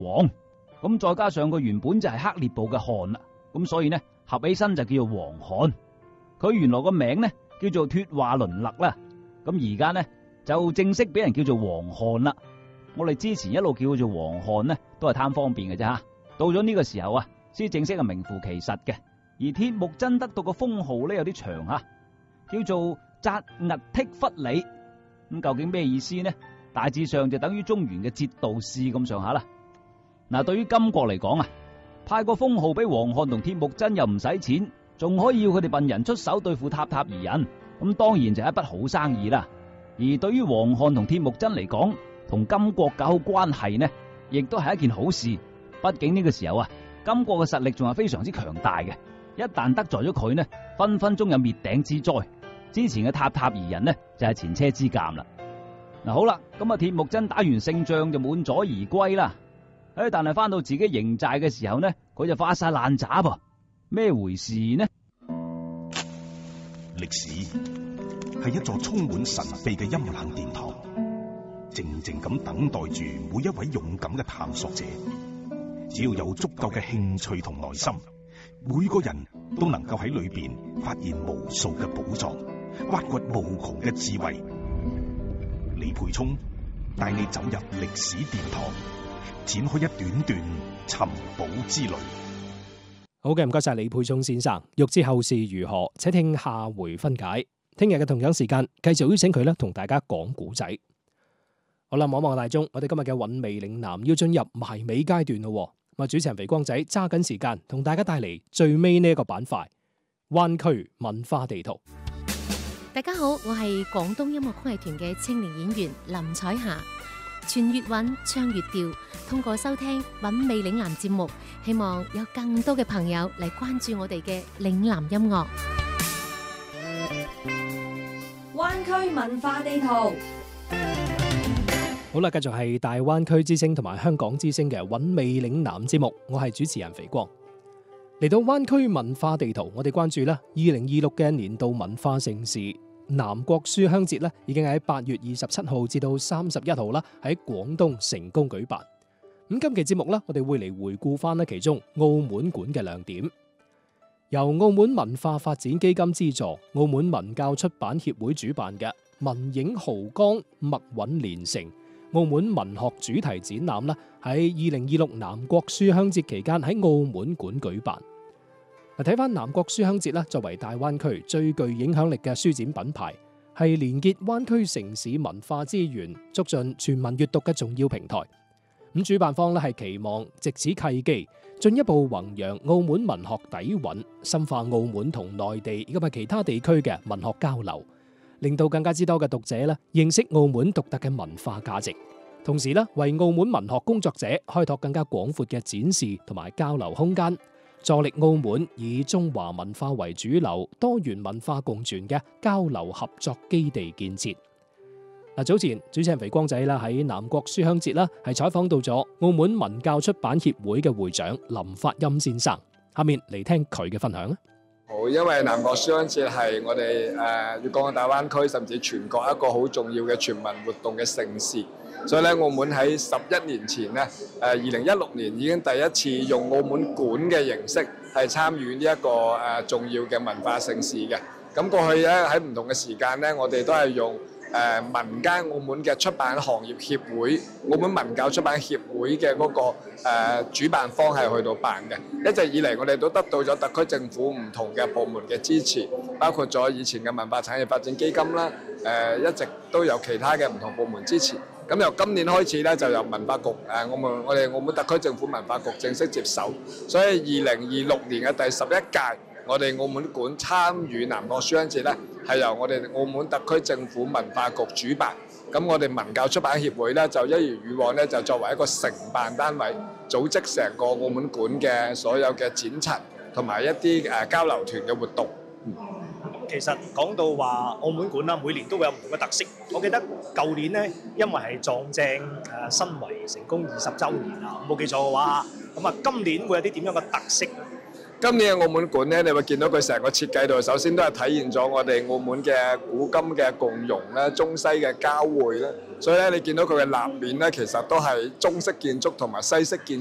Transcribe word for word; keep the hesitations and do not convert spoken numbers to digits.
黃，咁再加上佢原本就係黑列部嘅汗啦，咁所以呢合起身就叫做黃汗。佢原來個名呢叫做脫華倫勒啦，咁而家呢就正式俾人叫做黃汗啦。我哋之前一路叫佢做黃汗呢，都係貪方便嘅啫吓。到咗呢個時候啊，先正式係名副其實嘅。而鐵木真得到個封號呢，有啲長吓，叫做扎兀剔忽里。咁究竟咩意思呢？大致上就等於中原嘅節度使咁上下啦。嗱，對於金國嚟講啊，派個封號俾黃汗同鐵木真又唔使錢，仲可以要佢哋笨人出手對付塔塔兒人，咁當然就係一筆好生意啦。而對於黃汗同鐵木真嚟講，同金國搞好關係呢，亦都係一件好事。畢竟呢個時候啊，金國嘅實力仲係非常之強大嘅，一旦得罪咗佢呢，分分鐘有滅頂之災。之前嘅塔塔兒人呢，就係前車之鑑啦。嗱，好啦，咁啊鐵木真打完勝仗就滿載而歸啦。誒，但係翻到自己營寨嘅時候呢，佢就發晒爛渣噃，咩回事呢？ 歷史係一座充滿神秘嘅陰冷殿堂，靜靜咁等待住每一位勇敢嘅探索者。只要有足夠嘅興趣同耐心，每個人都能夠喺裏邊發現無數嘅寶藏，挖掘無窮嘅智慧。李沛聰帶你走入歷史殿堂，展開一段段尋寶之旅。 好嘅，唔該晒李沛聰先生。欲知後事如何，且聽下回分解。聽日嘅同樣時間，繼續邀請佢咧同大家講古仔。好啦，望望大鐘，我哋今日嘅韻味嶺南要進入埋尾階段咯。咁啊，主持人肥光仔揸緊時間同大家帶嚟最尾呢一個板塊——灣區文化地圖。 大家好，我係廣東音樂曲藝團嘅青年演員林彩霞。傳粵韻，唱粵調，通過收聽韻味嶺南節目，希望有更多嘅朋友嚟關注我哋嘅嶺南音樂。 灣區文化地圖。 好啦，繼續係大灣區之聲同埋香港之聲嘅韻味嶺南節目，我係主持人肥光。嚟到灣區文化地圖，我哋關注啦，二零二六嘅年度文化盛事南國書香節咧，已經喺八月二十七號至到三十一號啦，喺廣東成功舉辦。咁今期節目咧，我哋會嚟回顧翻咧其中澳門館嘅亮點。由澳門文化發展基金資助，澳門文教出版協會主辦嘅文影豪江墨韻連城澳門文學主題展覽啦，喺二零二六南國書香節期間喺澳門館舉辦。嗱，睇翻南國書香節啦，作為大灣區最具影響力嘅書展品牌，係連結灣區城市文化資源，促進全民閱讀嘅重要平台。咁主辦方咧係期望藉此契機，進一步弘揚澳門文學底蘊，深化澳門同內地以及其他地區嘅文學交流，令到更加之多嘅讀者咧認識澳門獨特嘅文化價值，同時咧為澳門文學工作者開拓更加廣闊嘅展示同埋交流空間，助力澳門以中華文化為主流、多元文化共存嘅交流合作基地建設。嗱，早前主持人肥光仔啦喺南國書香節啦係採訪到咗澳門文教出版協會嘅會長林發欽先生，下面嚟聽佢嘅分享啊！ 好，因為南國書香節係我哋誒粵港澳大灣區甚至全國一個好重要嘅全民活動嘅盛事，所以咧澳門喺十一年前咧，誒二零一六年已經第一次用澳門館嘅形式係參與呢一個誒重要嘅文化盛事嘅。咁過去咧喺唔同嘅時間咧，我哋都係用誒民間澳門嘅出版行業協會、澳門文教出版協會嘅嗰個誒主辦方係去到辦嘅。一直以嚟，我哋都得到咗特區政府唔同嘅部門嘅支持，包括咗以前嘅文化產業發展基金啦，誒一直都有其他嘅唔同部門支持。咁由今年開始咧，就由文化局誒我們我哋澳門特區政府文化局正式接手，所以二零二六年嘅第十一屆，我哋澳門館參與南國書香節咧，係由我哋澳門特區政府文化局主辦。咁我哋文教出版協會咧，就一如以往咧，就作為一個承辦單位，組織成個澳門館嘅所有嘅展陳同埋一啲誒交流團嘅活動。 其實講到話澳門館啦，每年都會有唔同嘅特色。我記得舊年咧，因為係撞正誒申遺成功二十週年啦，冇記錯嘅話，咁啊今年會有啲點樣嘅特色？ 今年嘅澳門館咧，你會見到佢成個設計度，首先都係體現咗我哋澳門嘅古今嘅共融咧，中西嘅交匯咧。所以咧，你見到佢嘅立面咧，其實都係中式建築同埋西式建築